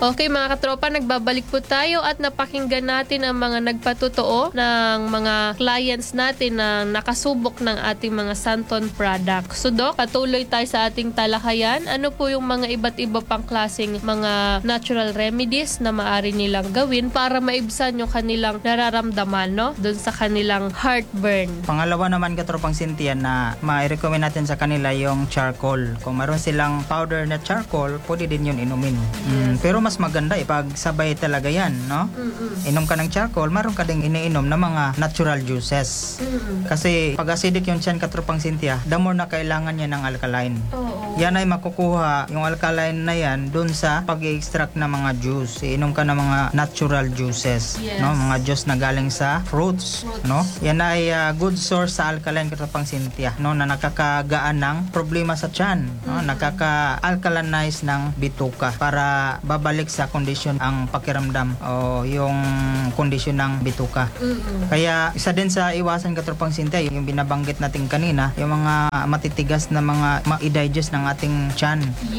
Okay mga katropa, nagbabalik po tayo at napakinggan natin ang mga nagpatotoo ng mga clients natin na nakasubok ng ating mga Santon product. So Doc, patuloy tayo sa ating talakayan. Ano po yung mga iba't iba pang klaseng mga natural remedies na maaari nilang gawin para maibsan yung kanilang nararamdaman, no? Doon sa kanilang heartburn. Pangalawa naman katropang Cynthia na ma-recommend natin sa kanila yung charcoal. Kung meron silang powder na charcoal, pwede din yun inumin. Pero mas maganda pag sabay talaga yan, no? Inom ka ng charcoal, meron ka ding iniinom na mga natural juices. Kasi pag acidic yung tiyan katropang Cynthia, the more na kailangan niya ng alkaline. Yan ay makukuha yung alkaline na yan dun sa pag-extract ng mga juice. Inom ka ng mga natural juices, no? Mga juice na galing sa fruits, no? Yan ay good source sa alkaline katropang Cynthia, no? Na nakakagaan ng problema sa tiyan, no? Nakaka-alkalinize ng bituka para babalik sa kondisyon ang pakiramdam o yung kondisyon ng bituka. Kaya isa din sa iwasan katropang Cynthia, yung binabanggit natin kanina, yung mga matitigas na mga ma-digest ng ating tiyan.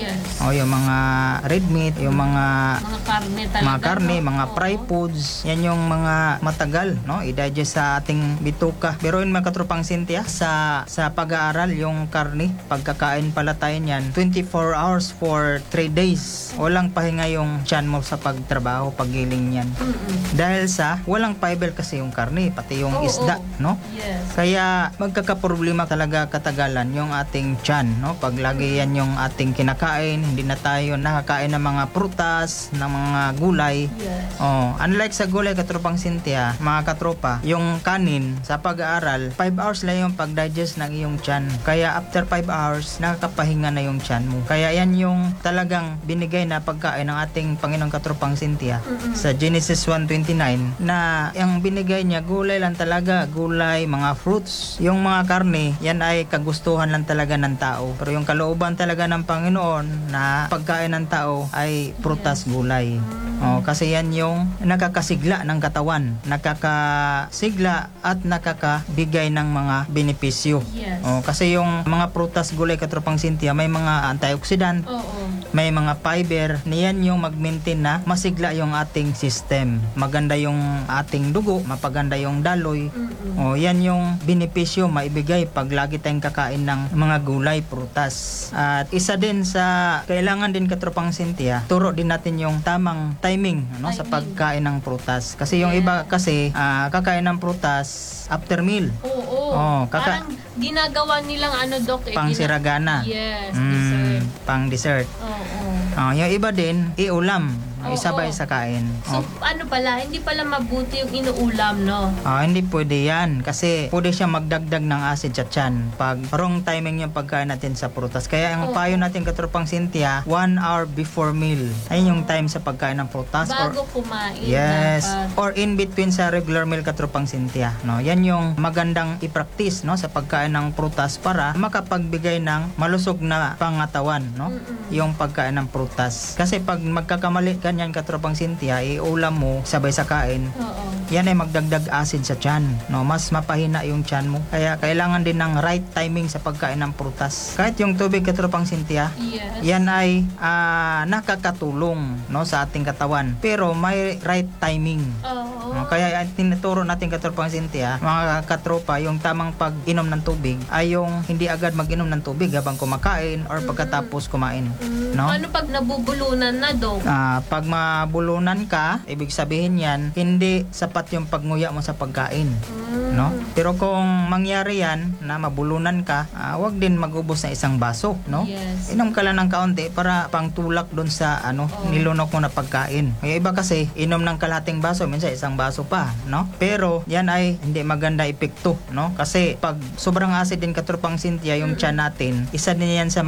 O yung mga red meat, yung mga karne talaga, mga karne, mga fried foods, yan yung mga matagal, no? I-digest sa ating bituka. Pero yun mga katropang Cynthia, sa pag-aaral, yung karne, pagkakain pala tayo niyan, 24 hours for 3 days. Walang pahinga yung tiyan mo sa pagtrabaho, paggiling niyan. Dahil sa walang fiber kasi yung karne, pati yung isda, no? Kaya magkakaproblema talaga katagalan yung ating tiyan, no? Pag lagi yan yung ating kinakain, hindi na tayo nakakain ng mga prutas, ng mga gulay. Unlike sa gulay katropang Cynthia, mga katropa, yung kanin sa pag-aaral, 5 hours lang yung pag-digest ng iyong tiyan. Kaya after 5 hours, nakakapahinga na yung tiyan mo. Kaya yan yung talagang binigay na pagkain ng ating Panginoong katropang Cynthia sa Genesis 1:29, na yung binigay niya gulay lang talaga, gulay, mga fruits. Yung mga karne, yan ay kagustuhan lang talaga ng tao. Pero yung kalooban talaga ng Panginoon na pagkain ng tao ay prutas, gulay. Kasi yan yung nakakasigla ng katawan, nakakasigla at nakakabigay ng mga benepisyo. Kasi yung mga prutas, gulay katropang Cynthia, may mga antioxidant, may mga fiber, niyan yung mag-maintain na masigla yung ating system. Maganda yung ating dugo, mapaganda yung daloy. Yan yung benepisyo maibigay pag lagi tayong kakain ng mga gulay, prutas. At isa din sa kailangan din katropang Cynthia, turo din natin yung tamang timing, ano, sa pagkain ng prutas. Kasi yung iba kasi kakain ng prutas after meal. Parang ginagawa nilang Doc, pang siragana. Dessert. Pang dessert. Yung iba din, iulam. Isabay sa kain. So, hindi pala mabuti yung inuulam, no? Hindi pwede yan. Kasi pwede siya magdagdag ng acid sa tiyan pag wrong timing yung pagkain natin sa prutas. Kaya ang payo natin katropang Cynthia, 1 hour before meal. Ayun yung time sa pagkain ng prutas. Bago kumain. Yes. Dapat. Or in between sa regular meal katropang Cynthia. No? Yan yung magandang i-practice, no, sa pagkain ng prutas para makapagbigay ng malusog na pangatawan, no? Yung pagkain ng prutas. Kasi pag magkakamali ka yan katropang Cynthia, iulam mo sabay sa kain, yan ay magdagdag acid sa tiyan, no? Mas mapahina yung tiyan mo. Kaya kailangan din ng right timing sa pagkain ng prutas. Kahit yung tubig katropang Cynthia, yan ay nakakatulong, no, sa ating katawan. Pero may right timing. Kaya tinuturo natin katropang Cynthia, mga katropa, yung tamang pag-inom ng tubig ay yung hindi agad mag-inom ng tubig habang kumakain or pagkatapos kumain, no? Ano pag nabubulunan na, Dok? Pag mabulunan ka, ibig sabihin yan, hindi sapat yung pagnguya mo sa pagkain, no? Pero kung mangyari yan na mabulunan ka, wag din magubos na isang baso, no? Inom ka lang ng kaunti para pangtulak dun sa nilunok mo na pagkain. Yung iba kasi inom ng kalahating baso, minsan isang baso pa, no? Pero yan ay hindi maganda epekto, no? Kasi pag sobrang acid din katropang Cynthia yung tiyan natin, isa din yan sa